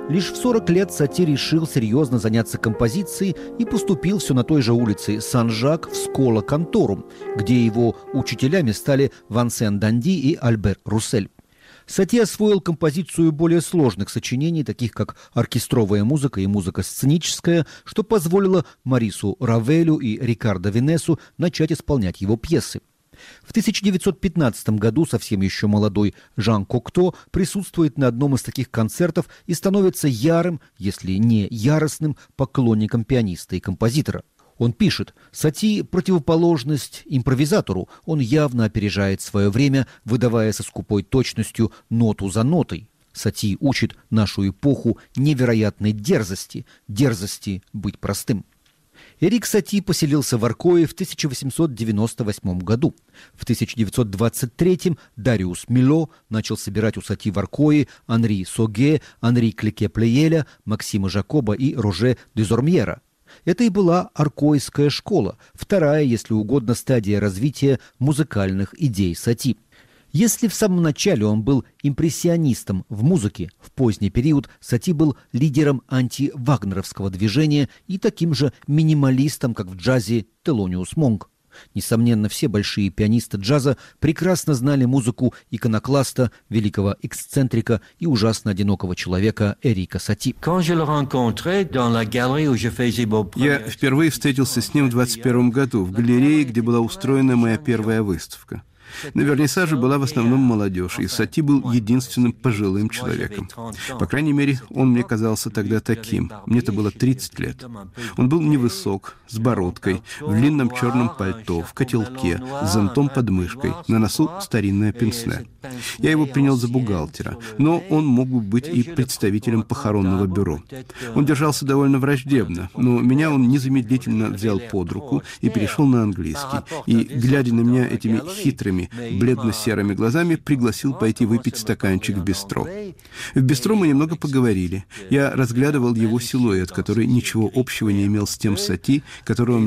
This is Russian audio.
Лишь в 40 лет Сати решил серьезно заняться композицией и поступил все на той же улице Сан-Жак в Скола Канторум, где его учителями стали Вансен Данди и Альбер Руссель. Сати освоил композицию более сложных сочинений, таких как оркестровая музыка и музыка сценическая, что позволило Марису Равелю и Рикардо Венесу начать исполнять его пьесы. В 1915 году совсем еще молодой Жан Кокто присутствует на одном из таких концертов и становится ярым, если не яростным, поклонником пианиста и композитора. Он пишет: «Сати – противоположность импровизатору, он явно опережает свое время, выдавая со скупой точностью ноту за нотой. Сати учит нашу эпоху невероятной дерзости быть простым». Эрик Сати поселился в Аркое в 1898 году. В 1923 Дариус Мило начал собирать у Сати в Аркое Анри Соге, Анри Клике-Плееля, Максима Жакоба и Роже Дезормьера. Это и была Аркойская школа, вторая, если угодно, стадия развития музыкальных идей Сати. Если в самом начале он был импрессионистом в музыке, в поздний период Сати был лидером антивагнеровского движения и таким же минималистом, как в джазе Телониус Монк. Несомненно, все большие пианисты джаза прекрасно знали музыку иконокласта, великого эксцентрика и ужасно одинокого человека Эрика Сати. Я впервые встретился с ним в 21 году в галерее, где была устроена моя первая выставка. На вернисаже была в основном молодежь, и Сати был единственным пожилым человеком. По крайней мере, он мне казался тогда таким. Мне-то было 30 лет. Он был невысок, с бородкой, в длинном черном пальто, в котелке, с зонтом под мышкой, на носу старинное пенсне. Я его принял за бухгалтера, но он мог бы быть и представителем похоронного бюро. Он держался довольно враждебно, но меня он незамедлительно взял под руку и перешел на английский. И, глядя на меня этими хитрыми, бледно-серыми глазами, пригласил пойти выпить стаканчик в бистро. В бистро мы немного поговорили. Я разглядывал его силуэт, который ничего общего не имел с тем Сати, которого